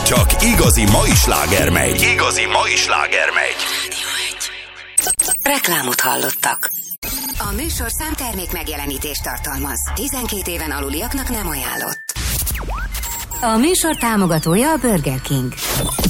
Csak igazi mai sláger megy. Igazi mai sláger megy. Reklámot hallottak. A műsorszám termék megjelenítést tartalmaz. 12 éven aluliaknak nem ajánlott. A műsor támogatója a Burger King.